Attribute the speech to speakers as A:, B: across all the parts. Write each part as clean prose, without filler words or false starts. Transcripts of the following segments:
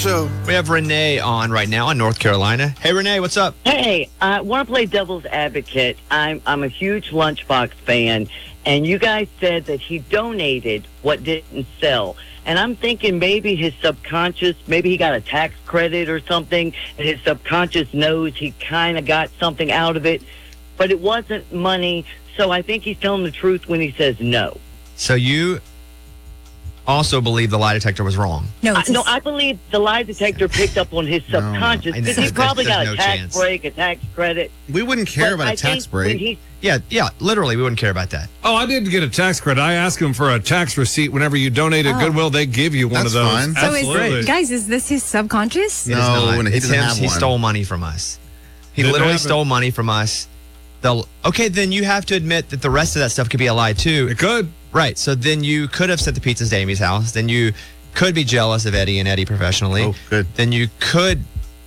A: show.
B: We have Renee on right now in North Carolina. Hey, Renee, what's up?
C: Hey, I want to play devil's advocate. I'm a huge Lunchbox fan, and you guys said that he donated what didn't sell. And I'm thinking maybe his subconscious, maybe he got a tax credit or something, and his subconscious knows he kind of got something out of it, but it wasn't money. So I think he's telling the truth when he says no.
B: So you also believe the lie detector was wrong?
D: No,
C: I believe the lie detector picked up on his subconscious because he probably got a tax break, a tax credit.
A: We wouldn't care about a tax break.
B: Yeah, literally, we wouldn't care about that.
E: Oh, I didn't get a tax credit. I asked him for a tax receipt. Whenever you donate at Goodwill, they give you one of those.
A: Fine.
D: So
E: Absolutely.
D: guys, is this his subconscious?
B: It is not.
A: No, he
B: It's
A: doesn't
B: him.
A: have
B: He
A: one.
B: stole money from us. He
E: Didn't
B: literally
E: have it.
B: stole money from us. Okay, then you have to admit that the rest of that stuff could be a lie, too.
E: It could.
B: Right, so then you could have sent the pizzas to Amy's house. Then you could be jealous of Eddie and Eddie professionally.
A: Oh, good.
B: Then you could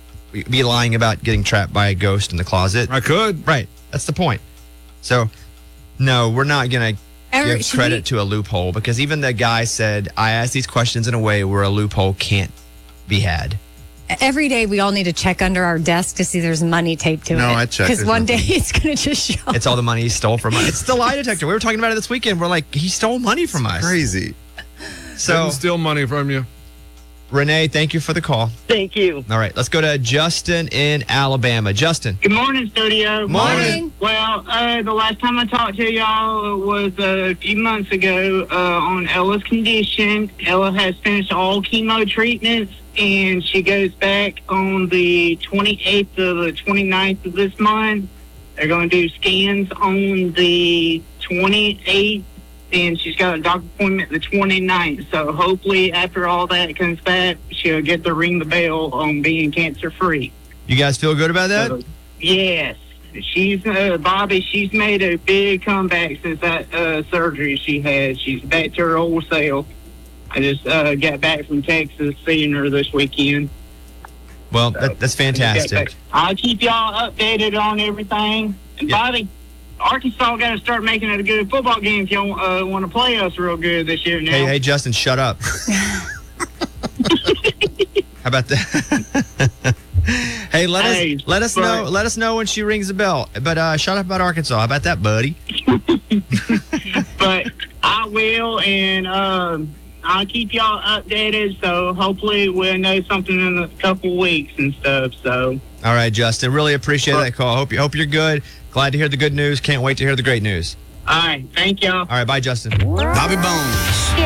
B: be lying about getting trapped by a ghost in the closet.
E: I could.
B: Right, that's the point. So, no, we're not going to give credit to a loophole because even the guy said, I asked these questions in a way where a loophole can't be had.
D: Every day we all need to check under our desk to see there's money taped to it.
A: No, I check.
D: Because
A: There's
D: one day
A: nothing.
D: it's going to just show.
B: It's all the money he stole from us. It's the lie detector. We were talking about it this weekend. We're like, he stole money from us.
A: Crazy.
B: So,
E: Didn't steal money from you.
B: Renee, thank you for the call.
C: Thank you.
B: All right, let's go to Justin in Alabama. Justin.
F: Good morning, studio.
B: Morning.
F: Well, the last time I talked to y'all was a few months ago on Ella's condition. Ella has finished all chemo treatments, and she goes back on the 28th to the 29th of this month. They're going to do scans on the 28th, and she's got a doctor appointment the 29th. So hopefully after all that comes back, she'll get to ring the bell on being cancer-free.
B: You guys feel good about that?
F: Yes. She's Bobby, she's made a big comeback since that surgery she had. She's back to her old self. I just got back from Texas seeing her this weekend.
B: Well, that's fantastic.
F: I'll keep y'all updated on everything. And
B: Yeah.
F: Bobby, Arkansas got to start making it a good football game if y'all want to play us real good this year now.
B: Hey, Justin, shut up. How about that? Hey, let us know when she rings the bell. But shut up about Arkansas. How about that, buddy?
F: But I will, and I'll keep y'all updated, so hopefully we'll know something in a couple weeks and stuff. So,
B: all right, Justin, really appreciate that call. Hope you're good. Glad to hear the good news. Can't wait to hear the great news.
F: all right, thank y'all.
B: All right, bye, Justin.
A: Bobby Bones.